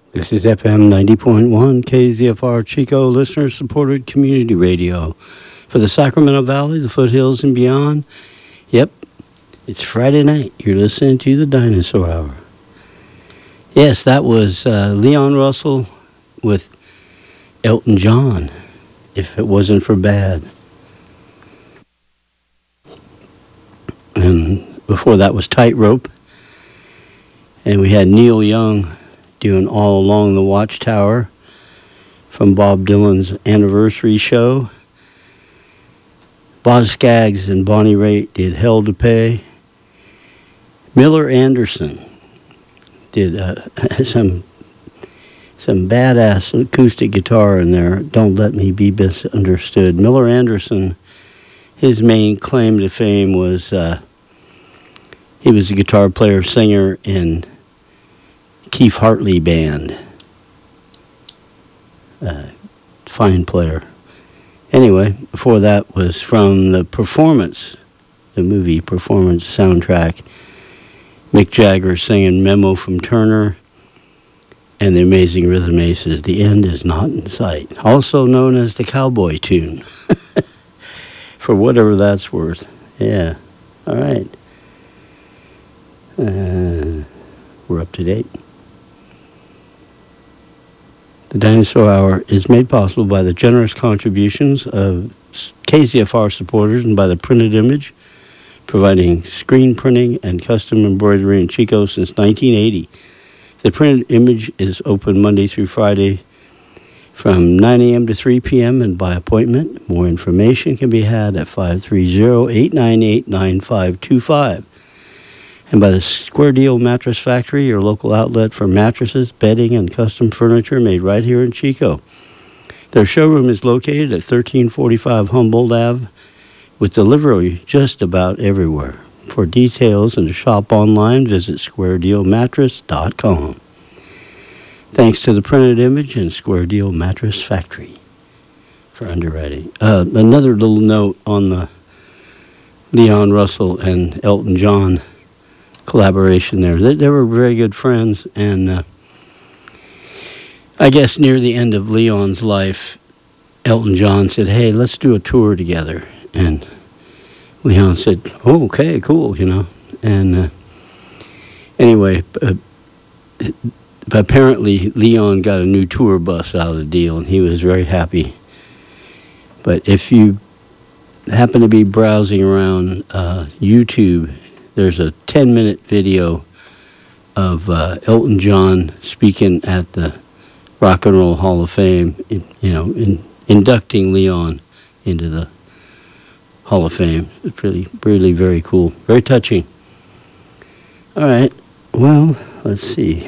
This is FM 90.1 KZFR Chico, listener-supported community radio for the Sacramento Valley, the foothills, and beyond. Yep, it's Friday night. You're listening to the Dinosaur Hour. Yes, that was Leon Russell with Elton John, If It Wasn't for Bad. And before that was Tightrope. And we had Neil Young doing All Along the Watchtower from Bob Dylan's anniversary show. Boz Scaggs and Bonnie Raitt did Hell to Pay. Miller Anderson did some badass acoustic guitar in there. Don't Let Me Be Misunderstood. Miller Anderson, his main claim to fame was he was a guitar player, singer in Keith Hartley Band. Fine player. Anyway, before that was from the Performance, the movie Performance soundtrack. Mick Jagger singing Memo from Turner, and the Amazing Rhythm Aces, The End Is Not in Sight. Also known as the Cowboy Tune. For whatever that's worth. Yeah. All right. We're up to date. The Dinosaur Hour is made possible by the generous contributions of KZFR supporters and by the Printed Image, providing screen printing and custom embroidery in Chico since 1980. The Printed Image is open Monday through Friday from 9 a.m. to 3 p.m. and by appointment. More information can be had at 530-898-9525. And by the Square Deal Mattress Factory, your local outlet for mattresses, bedding, and custom furniture made right here in Chico. Their showroom is located at 1345 Humboldt Ave, with delivery just about everywhere. For details and to shop online, visit squaredealmattress.com. Thanks to the Printed Image and Square Deal Mattress Factory for underwriting. Another little note on the Leon Russell and Elton John collaboration there. They were very good friends, and I guess near the end of Leon's life, Elton John said, "Hey, let's do a tour together." And Leon said, "Oh, okay, cool," you know. And anyway, apparently Leon got a new tour bus out of the deal, and he was very happy. But if you happen to be browsing around YouTube, there's a 10-minute video of Elton John speaking at the Rock and Roll Hall of Fame, inducting Leon into the Hall of Fame. It's really very cool. Very touching. All right. Well, let's see.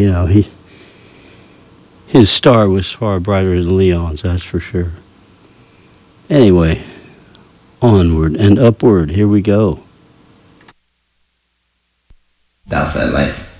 His star was far brighter than Leon's, that's for sure. Anyway, onward and upward. Here we go. That's that life.